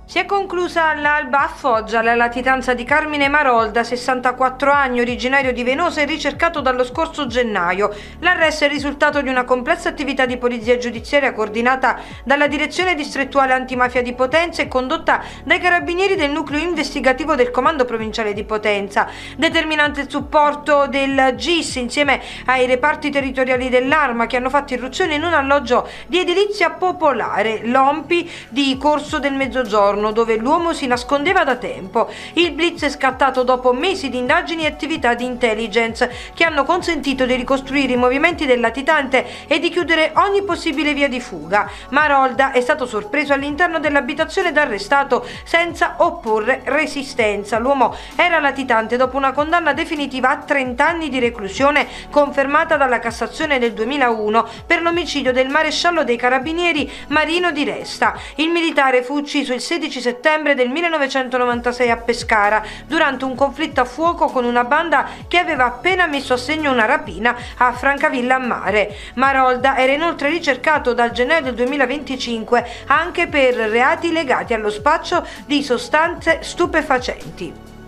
Si è conclusa all'alba a Foggia la latitanza di Carmine Marolda, 64 anni, originario di Venosa e ricercato dallo scorso gennaio. L'arresto è il risultato di una complessa attività di polizia giudiziaria coordinata dalla Direzione Distrettuale Antimafia di Potenza e condotta dai carabinieri del nucleo investigativo del Comando Provinciale di Potenza. Determinante il supporto del GIS insieme ai reparti territoriali dell'Arma che hanno fatto irruzione in un alloggio di edilizia popolare, l'Ompi di Corso del Mezzogiorno, dove l'uomo si nascondeva da tempo. Il blitz è scattato dopo mesi di indagini e attività di intelligence che hanno consentito di ricostruire i movimenti del latitante e di chiudere ogni possibile via di fuga. Marolda è stato sorpreso all'interno dell'abitazione ed arrestato senza opporre resistenza. L'uomo era latitante dopo una condanna definitiva a 30 anni di reclusione confermata dalla Cassazione del 2001 per l'omicidio del maresciallo dei carabinieri Marino Di Resta. Il militare fu ucciso il 16 settembre del 1996 a Pescara durante un conflitto a fuoco con una banda che aveva appena messo a segno una rapina a Francavilla a Mare. Marolda era inoltre ricercato dal gennaio del 2025 anche per reati legati allo spaccio di sostanze stupefacenti.